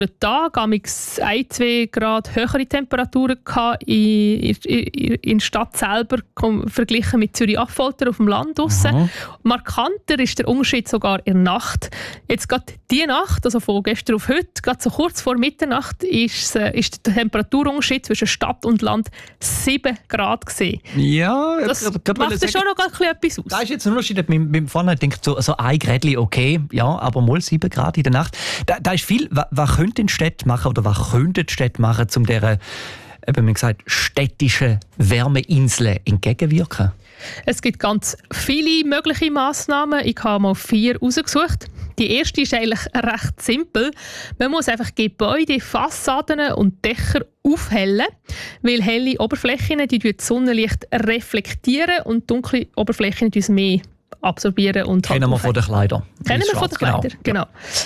Tag amigs 1-2 Grad höhere Temperaturen in der Stadt selber verglichen mit Zürich-Affolter auf dem Land draussen. Markanter ist der Unterschied sogar in der Nacht. Jetzt gerade diese Nacht, also von gestern auf heute, gerade so kurz vor Mitternacht, ist der Temperaturunterschied zwischen Stadt und Land 7 Grad gewesen. Ja, das macht schon noch etwas aus. Da ist jetzt ein Unterschied. Mit dem Vorne denkt so ein Grädli okay, ja, aber mal 7 Grad in der Nacht. Da ist viel. Was könnten die Städte machen oder was könnten die Städte machen, um dieser, eben wie gesagt, städtischen Wärmeinsel entgegenwirken? Es gibt ganz viele mögliche Massnahmen. Ich habe mal 4 rausgesucht. Die erste ist eigentlich recht simpel. Man muss einfach Gebäude, Fassaden und Dächer aufhellen, weil helle Oberflächen die das Sonnenlicht reflektieren und dunkle Oberflächen es mehr absorbieren. Und Kennen wir von den Kleidern. Kennen wir von den Kleidern, genau.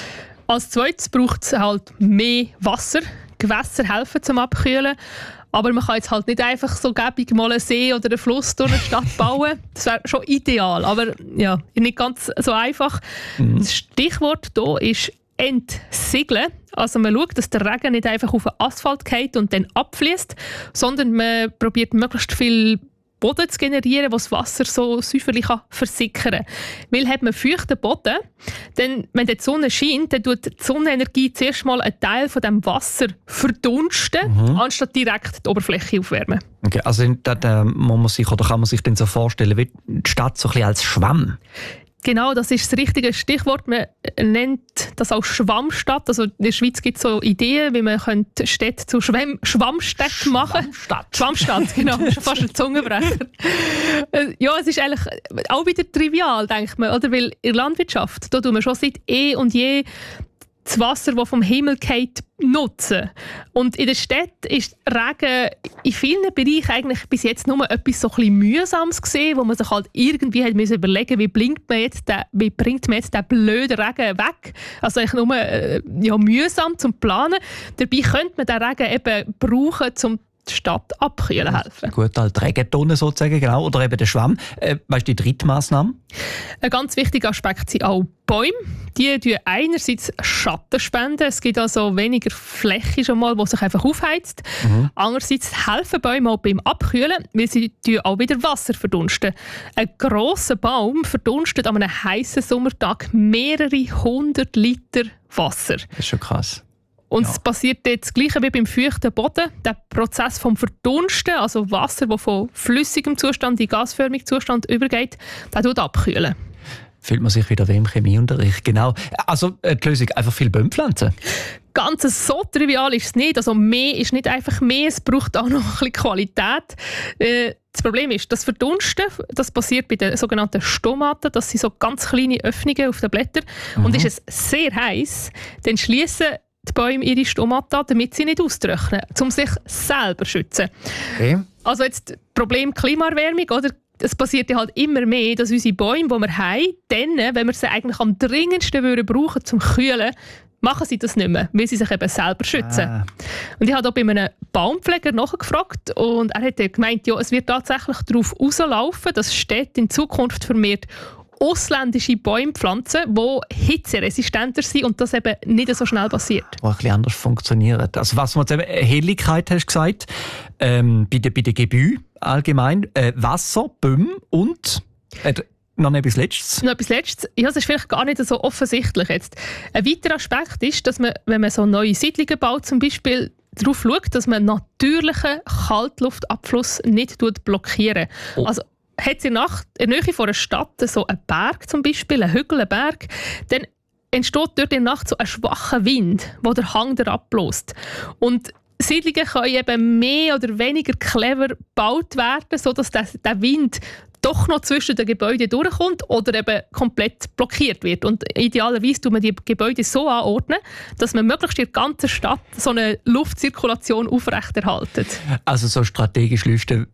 Als zweites braucht es halt mehr Wasser. Gewässer helfen zum Abkühlen. Aber man kann jetzt halt nicht einfach so gäbig mal einen See oder einen Fluss durch eine Stadt bauen. Das wäre schon ideal, aber ja, nicht ganz so einfach. Das Stichwort hier ist Entsiegeln. Also man schaut, dass der Regen nicht einfach auf den Asphalt fällt und dann abfließt, sondern man probiert möglichst viel Boden zu generieren, wo das Wasser so säuferlich versickern kann. Weil hat man feuchten Boden, dann, wenn die Sonne scheint, dann tut die Sonnenenergie zuerst mal einen Teil von dem Wasser verdunsten, anstatt direkt die Oberfläche aufwärmen. Okay, also da muss man sich, oder kann man sich dann so vorstellen, wie die Stadt so ein bisschen als Schwamm? Genau, das ist das richtige Stichwort. Man nennt das auch Schwammstadt. Also in der Schweiz gibt es so Ideen, wie man Städte zu Schwammstädten machen könnte. Schwammstadt, genau. Das ist fast ein Zungenbrecher. Ja, es ist eigentlich auch wieder trivial, denkt man. Oder? Weil in der Landwirtschaft, da tun wir schon seit eh und je das Wasser, das vom Himmel fällt, nutzen. Und in der Stadt ist Regen in vielen Bereichen eigentlich bis jetzt nur etwas so ein bisschen Mühsames gesehen, wo man sich halt irgendwie hat müssen überlegen, wie bringt man jetzt den blöden Regen weg. Also eigentlich nur mühsam zum Planen. Dabei könnte man den Regen eben brauchen, um die Stadt abkühlen helfen. Gut, halt Regentonne sozusagen, genau. Oder eben der Schwamm. Weißt du, die dritte Massnahme? Ein ganz wichtiger Aspekt sind auch Bäume. Die spenden einerseits Schatten spenden. Es gibt also weniger Fläche schon mal, die sich einfach aufheizt. Andererseits helfen Bäume auch beim Abkühlen, weil sie auch wieder Wasser verdunsten. Ein grosser Baum verdunstet an einem heißen Sommertag mehrere 100 Liter Wasser. Das ist schon krass. Und es passiert jetzt das Gleiche wie beim feuchten Boden. Der Prozess vom Verdunsten, also Wasser, das von flüssigem Zustand in gasförmigen Zustand übergeht, der tut abkühlen. Fühlt man sich wieder wie im Chemieunterricht. Genau. Also die Lösung, einfach viel Bäume pflanzen. Ganz so trivial ist es nicht. Also mehr ist nicht einfach mehr, es braucht auch noch ein bisschen Qualität. Das Problem ist, das Verdunsten, das passiert bei den sogenannten Stomaten. Das sind so ganz kleine Öffnungen auf den Blättern. Und ist es sehr heiß, dann schließen die Bäume ihre Stomata, damit sie nicht austrocknen, um sich selber zu schützen. Okay. Also jetzt das Problem Klimaerwärmung, oder? Es passiert ja halt immer mehr, dass unsere Bäume, die wir haben, dann, wenn wir sie eigentlich am dringendsten brauchen zum Kühlen, machen sie das nicht mehr, weil sie sich eben selber schützen. Und ich habe auch bei einem Baumpfleger nachgefragt und er hat gemeint, ja, es wird tatsächlich darauf rauslaufen, dass Städte in Zukunft vermehrt ausländische Bäume pflanzen, die hitzeresistenter sind und das eben nicht so schnell passiert. Die ein bisschen anders funktionieren. Also was man jetzt eben, Helligkeit hast du gesagt, bei den Gebäuden allgemein, Wasser, Bäume und noch etwas Letztes. Noch etwas Letztes. Ja, das ist vielleicht gar nicht so offensichtlich jetzt. Ein weiterer Aspekt ist, dass man, wenn man so neue Siedlungen baut, zum Beispiel darauf schaut, dass man natürlichen Kaltluftabfluss nicht blockieren. Also hat es in der Nähe von einer Stadt so einen Berg zum Beispiel, einen Hügel, einen Berg, dann entsteht dort in der Nacht so ein schwacher Wind, der den Hang abbläst. Und Siedlungen können eben mehr oder weniger clever gebaut werden, sodass der Wind doch noch zwischen den Gebäuden durchkommt oder eben komplett blockiert wird. Und idealerweise tut man die Gebäude so anordnen, dass man möglichst in der ganzen Stadt so eine Luftzirkulation aufrechterhalten. Also so strategisch lüften,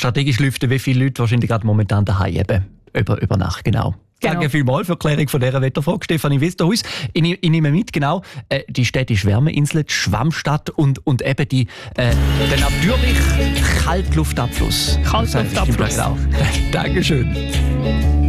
wie viele Leute wahrscheinlich gerade momentan daheim eben über Nacht, genau. Danke vielmals für die Klärung von dieser Wetterfrage, Stefanie Westerhuis. Ich nehme mit, genau, die städtische Wärmeinsel, die Schwammstadt und eben der natürliche Kaltluftabfluss. Kaltluftabfluss. Dankeschön.